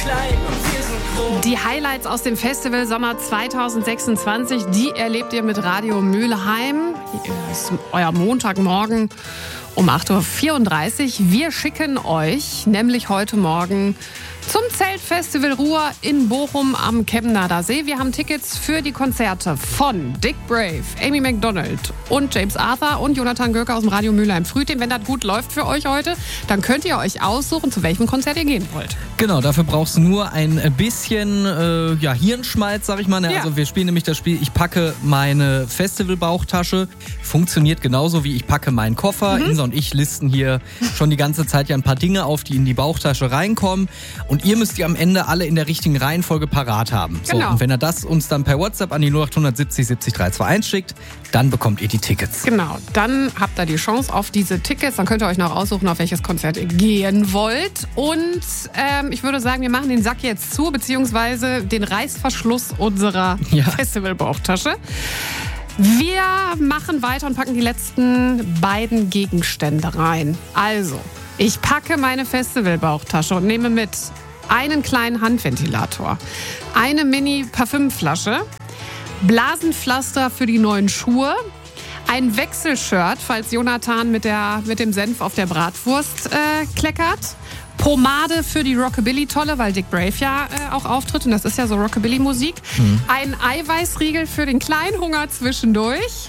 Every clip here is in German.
klein und wir sind groß. Die Highlights aus dem Festival Sommer 2026, die erlebt ihr mit Radio Mülheim. Hier ist euer Montagmorgen um 8.34 Uhr. Wir schicken euch nämlich heute Morgen zum Zeltfestival Ruhr in Bochum am Kemnader See. Wir haben Tickets für die Konzerte von Dick Brave, Amy Macdonald und James Arthur und Jonathan Göker aus dem Radio Mülheim Frühteam. Wenn das gut läuft für euch heute, dann könnt ihr euch aussuchen, zu welchem Konzert ihr gehen wollt. Genau, dafür brauchst du nur ein bisschen Hirnschmalz, sag ich mal. Ja. Also wir spielen nämlich das Spiel, ich packe meine Festivalbauchtasche. Funktioniert genauso wie ich packe meinen Koffer. Insa und ich listen hier schon die ganze Zeit ja ein paar Dinge auf, die in die Bauchtasche reinkommen. Und ihr müsst die am Ende alle in der richtigen Reihenfolge parat haben. So, Genau. und wenn ihr das uns dann per WhatsApp an die 0870 70 321 schickt, dann bekommt ihr die Tickets. Genau, dann habt ihr die Chance auf diese Tickets. Dann könnt ihr euch noch aussuchen, auf welches Konzert ihr gehen wollt. Und ich würde sagen, wir machen den Sack jetzt zu, beziehungsweise den Reißverschluss unserer Festivalbauchtasche. Wir machen weiter und packen die letzten beiden Gegenstände rein. Also, ich packe meine Festivalbauchtasche und nehme mit einen kleinen Handventilator, eine Mini-Parfümflasche, Blasenpflaster für die neuen Schuhe, ein Wechselshirt, falls Jonathan mit dem Senf auf der Bratwurst kleckert, Pomade für die Rockabilly-Tolle, weil Dick Brave ja auch auftritt und das ist ja so Rockabilly-Musik, ein Eiweißriegel für den kleinen Hunger zwischendurch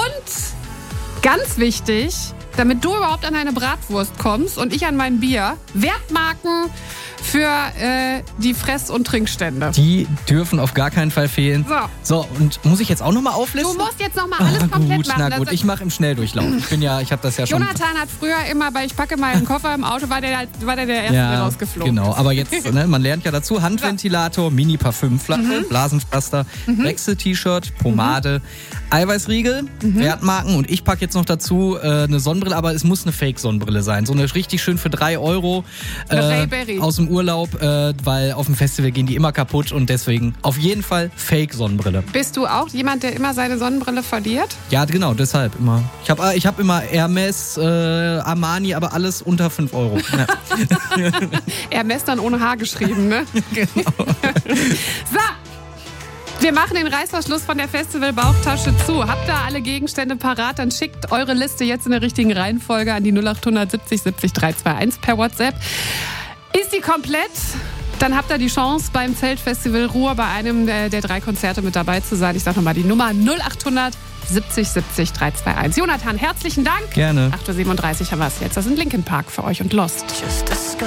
und ganz wichtig, damit du überhaupt an deine Bratwurst kommst und ich an mein Bier, Wertmarken für die Fress- und Trinkstände. Die dürfen auf gar keinen Fall fehlen. So, und muss ich jetzt auch nochmal auflisten? Du musst jetzt nochmal alles komplett machen. Na gut, ich mache im Schnelldurchlauf. Ich habe das ja schon... Jonathan hat früher immer bei Ich packe meinen Koffer im Auto, war der Erste, der rausgeflogen genau. Aber jetzt, man lernt ja dazu, Handventilator, Mini-Parfümflasche, Blasenpflaster, Wechsel-T-Shirt, Pomade, Eiweißriegel, Wertmarken und ich packe jetzt noch dazu eine Sonnenbrille, aber es muss eine Fake-Sonnenbrille sein. So eine richtig schön für 3 Euro aus dem Urlaub, weil auf dem Festival gehen die immer kaputt und deswegen auf jeden Fall Fake-Sonnenbrille. Bist du auch jemand, der immer seine Sonnenbrille verliert? Ja, genau, deshalb immer. Ich hab immer Hermes, Armani, aber alles unter 5 Euro. Ja. Hermes dann ohne H geschrieben, ne? Genau. So! Wir machen den Reißverschluss von der Festival-Bauchtasche zu. Habt ihr alle Gegenstände parat, dann schickt eure Liste jetzt in der richtigen Reihenfolge an die 0870 70 321 per WhatsApp. Ist die komplett? Dann habt ihr die Chance, beim Zeltfestival Ruhr bei einem der 3 Konzerte mit dabei zu sein. Ich sage nochmal die Nummer 0800 70 70 321. Jonathan, herzlichen Dank. Gerne. 8.37 Uhr haben wir es jetzt. Das ist Linkin Park für euch und Lost.